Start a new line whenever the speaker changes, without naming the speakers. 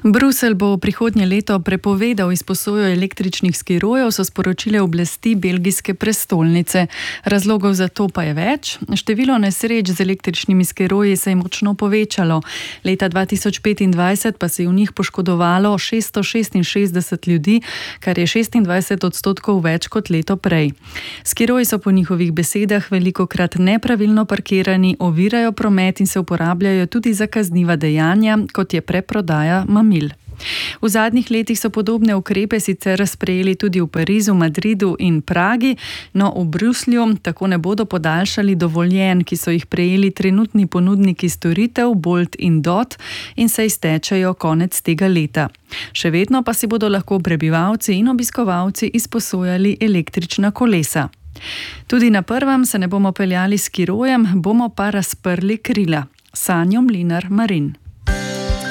Bruselj bo prihodnje leto prepovedal izposojo električnih skirojev, so sporočile oblasti belgijske prestolnice. Razlogov za to pa je več. Število nesreč z električnimi skiroji se je močno povečalo. Leta 2025 pa se je v njih poškodovalo 666 ljudi, kar je 26% več kot leto prej. Skiroji so po njihovih besedah velikokrat nepravilno parkirani, ovirajo promet in se uporabljajo tudi za kazniva dejanja, kot je preprodaja mamil. V zadnjih letih so podobne ukrepe sicer sprejeli tudi v Parizu, Madridu in Pragi, no v Bruslju tako ne bodo podaljšali dovoljenj, ki so jih prejeli trenutni ponudniki storitev Bolt in Dot in se iztečejo konec tega leta. Še vedno pa si bodo lahko prebivalci in obiskovalci izposojali električna kolesa. Tudi na prvem se ne bomo peljali s skirojem, bomo pa razprli krila. Sanjo Mlinar Marin.